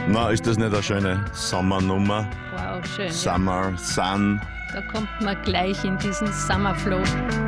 Na, ist das nicht eine schöne Sommernummer? Wow, schön. Summer, Sun. Da kommt man gleich in diesen Summerflow.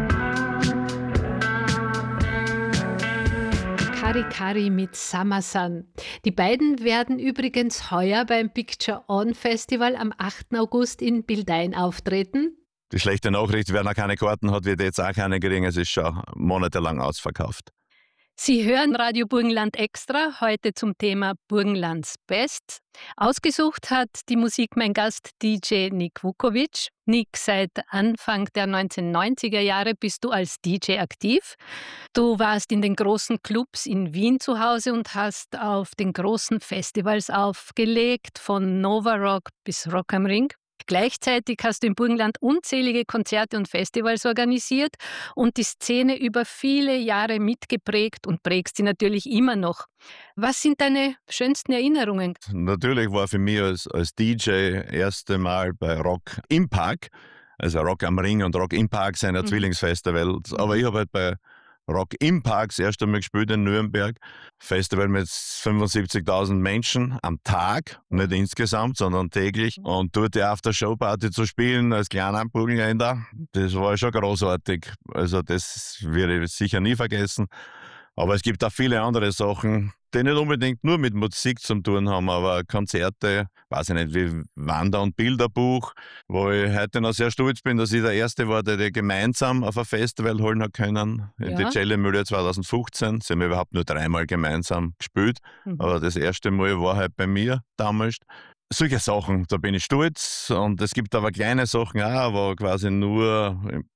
Kari Kari mit Summer Sun. Die beiden werden übrigens heuer beim Picture On Festival am 8. August in Bildein auftreten. Die schlechte Nachricht, wer noch keine Karten hat, wird jetzt auch keine kriegen. Es ist schon monatelang ausverkauft. Sie hören Radio Burgenland Extra, heute zum Thema Burgenlands Best. Ausgesucht hat die Musik mein Gast DJ Nick Vukovic. Nick, seit Anfang der 1990er Jahre bist du als DJ aktiv. Du warst in den großen Clubs in Wien zu Hause und hast auf den großen Festivals aufgelegt, von Nova Rock bis Rock am Ring. Gleichzeitig hast du im Burgenland unzählige Konzerte und Festivals organisiert und die Szene über viele Jahre mitgeprägt und prägst sie natürlich immer noch. Was sind deine schönsten Erinnerungen? Natürlich war für mich als DJ erste Mal bei Rock im Park, also Rock am Ring und Rock im Park sind ja Zwillingsfestivals, aber ich habe halt bei Rock im Park das erste Mal gespielt in Nürnberg. Festival mit 75.000 Menschen am Tag, nicht insgesamt, sondern täglich. Und dort die After-Show-Party zu spielen als kleiner Burgenländer, das war schon großartig. Also das werde ich sicher nie vergessen. Aber es gibt auch viele andere Sachen, die nicht unbedingt nur mit Musik zu tun haben, aber Konzerte, weiß ich nicht, wie Wander- und Bilderbuch, wo ich heute noch sehr stolz bin, dass ich der Erste war, der gemeinsam auf ein Festival holen hat können. In die Cellemühle 2015 sind wir überhaupt nur 3-mal gemeinsam gespielt, aber das erste Mal war halt bei mir damals. Solche Sachen, da bin ich stolz, und es gibt aber kleine Sachen auch, wo quasi nur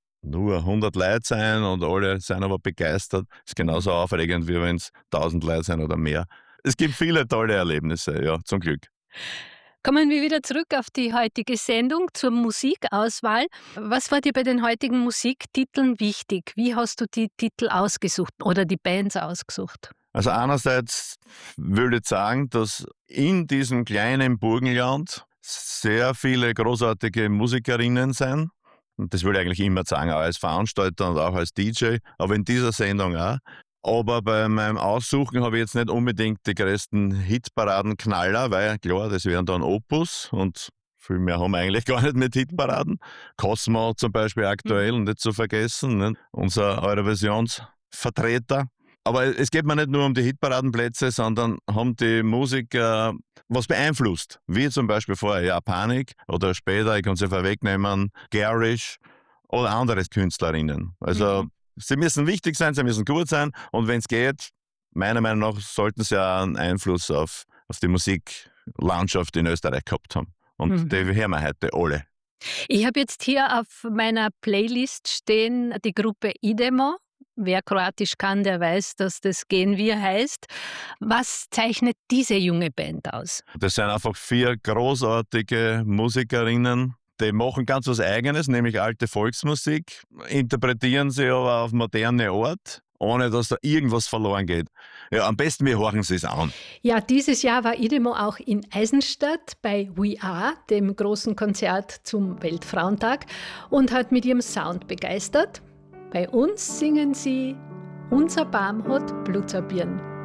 100 Leute sein und alle sind aber begeistert. Das ist genauso aufregend, wie wenn es 1000 Leute sind oder mehr. Es gibt viele tolle Erlebnisse, ja, zum Glück. Kommen wir wieder zurück auf die heutige Sendung zur Musikauswahl. Was war dir bei den heutigen Musiktiteln wichtig? Wie hast du die Titel ausgesucht oder die Bands ausgesucht? Also einerseits würde ich sagen, dass in diesem kleinen Burgenland sehr viele großartige Musikerinnen sind. Und das will ich eigentlich immer sagen, auch als Veranstalter und auch als DJ, aber in dieser Sendung auch. Aber bei meinem Aussuchen habe ich jetzt nicht unbedingt die größten Hitparadenknaller, weil klar, das wären dann Opus und viel mehr haben wir eigentlich gar nicht mit Hitparaden. Cosmo zum Beispiel aktuell, nicht zu vergessen, ne? Unser Eurovisionsvertreter. Aber es geht mir nicht nur um die Hitparadenplätze, sondern haben die Musiker was beeinflusst. Wie zum Beispiel vorher Japanik oder später, ich kann sie vorwegnehmen, Garish oder andere Künstlerinnen. Also sie müssen wichtig sein, sie müssen gut sein, und wenn es geht, meiner Meinung nach, sollten sie auch einen Einfluss auf die Musiklandschaft in Österreich gehabt haben. Und die hören wir heute alle. Ich habe jetzt hier auf meiner Playlist stehen die Gruppe Idemo. Wer Kroatisch kann, der weiß, dass das Gehen wir heißt. Was zeichnet diese junge Band aus? Das sind einfach 4 großartige Musikerinnen, die machen ganz was Eigenes, nämlich alte Volksmusik, interpretieren sie aber auf moderne Art, ohne dass da irgendwas verloren geht. Ja, am besten wir horchen sie es an. Ja, dieses Jahr war Idemo auch in Eisenstadt bei We Are, dem großen Konzert zum Weltfrauentag, und hat mit ihrem Sound begeistert. Bei uns singen sie Unser Baum hat Blutzerbieren.